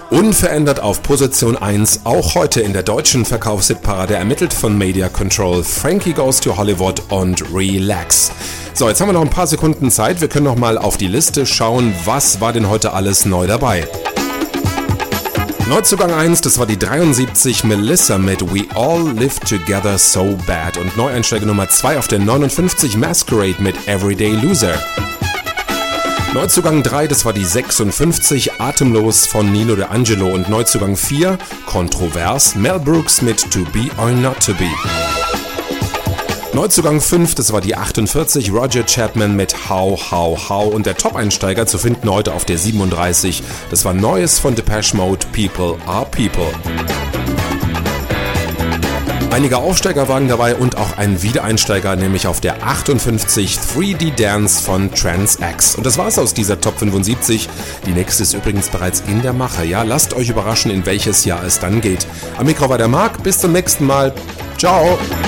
Unverändert auf Position 1, auch heute in der deutschen Verkaufshitparade, ermittelt von Media Control, Frankie Goes to Hollywood und Relax. So, jetzt haben wir noch ein paar Sekunden Zeit, wir können noch mal auf die Liste schauen, was war denn heute alles neu dabei. Neuzugang 1, das war die 73 Melissa mit We All Live Together So Bad und Neueinsteiger Nummer 2 auf der 59 Masquerade mit Everyday Loser. Neuzugang 3, das war die 56 Atemlos von Nino D'Angelo und Neuzugang 4, kontrovers, Mel Brooks mit To Be or Not To Be. Neuzugang 5, das war die 48 Roger Chapman mit How How How und der Top-Einsteiger zu finden heute auf der 37, das war Neues von Depeche Mode, People Are People. Einige Aufsteiger waren dabei und auch ein Wiedereinsteiger, nämlich auf der 58 3D Dance von Trans X. Und das war's aus dieser Top 75. Die nächste ist übrigens bereits in der Mache. Ja, lasst euch überraschen, in welches Jahr es dann geht. Am Mikro war der Marc. Bis zum nächsten Mal. Ciao.